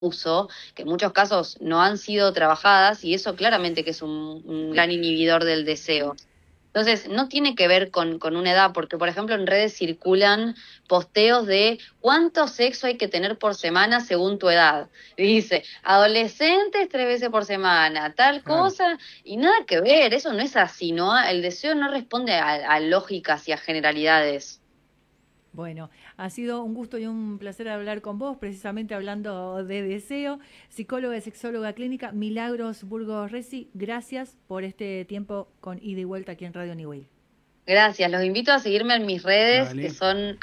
uso, que en muchos casos no han sido trabajadas, y eso claramente que es un gran inhibidor del deseo. Entonces, no tiene que ver con una edad, porque, por ejemplo, en redes circulan posteos de cuánto sexo hay que tener por semana según tu edad. Y dice, adolescentes 3 veces por semana, tal Claro. cosa, y nada que ver, eso no es así, ¿no? El deseo no responde a lógicas y a generalidades. Bueno, ha sido un gusto y un placer hablar con vos, precisamente hablando de deseo. Psicóloga y sexóloga clínica, Milagros Burgos Resi, gracias por este tiempo con ida y vuelta aquí en Radio New. Gracias, los invito a seguirme en mis redes, que Dale. son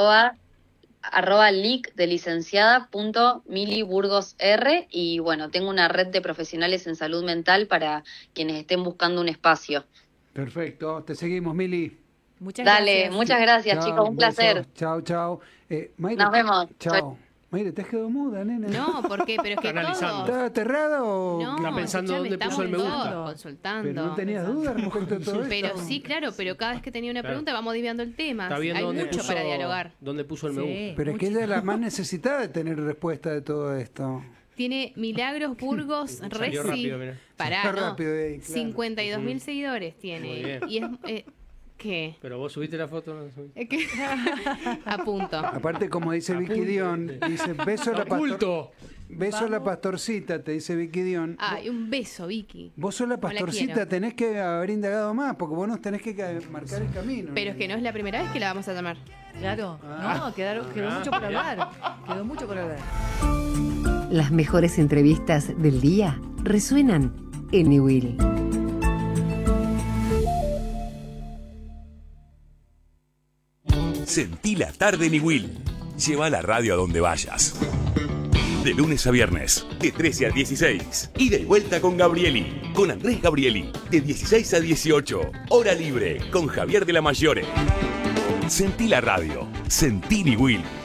@lic de licenciada punto Mili Burgos R, y bueno, tengo una red de profesionales en salud mental para quienes estén buscando un espacio. Perfecto. Te seguimos, Mili. Muchas Dale, gracias. muchas gracias, Chao, chicos, un placer. besos. Chao, chao. Mayre, Nos vemos. Chao. Mayre, ¿te has quedado muda, nena? No, ¿por qué? Pero es que Está analizando. todos... ¿Estás aterrada o...? No, Está pensando escuchame, dónde puso el me estamos gusta. todos consultando. Pero no tenías dudas respecto a todo esto. Pero sí, claro, pero cada vez que tenía una Claro. pregunta vamos desviando el tema. Está viendo Hay dónde mucho puso, para dialogar. dónde puso el me Sí. gusta. Pero es que ella es la más necesitada de tener respuesta de todo esto. Tiene Milagros Burgos Salió Resi. rápido, mirá. Pará, Salió ¿no? rápido ahí, claro. 52.000 seguidores Muy tiene. bien. Y es... ¿Qué? Pero vos subiste la foto, ¿no? Subiste. Es que... A punto. Aparte, como dice Vicky Dion, dice, beso a la ¡Oculto! beso a la pastorcita, te dice Vicky Dion. Ay, un beso, Vicky. Vos sos la No la pastorcita, quiero. tenés que haber indagado más, porque vos nos tenés que marcar el camino. Pero es que no es la primera vez que la vamos a llamar. Claro, Ah. no, quedó mucho por hablar. Quedó mucho por hablar. Las mejores entrevistas del día resuenan en Newell. Sentí la tarde en Iwil. Lleva la radio a donde vayas. De lunes a viernes, de 13 a 16. Ida y vuelta con Gabrieli. Con Andrés Gabrieli. De 16 a 18. Hora libre con Javier de la Mayore. Sentí la radio. Sentí Niwil.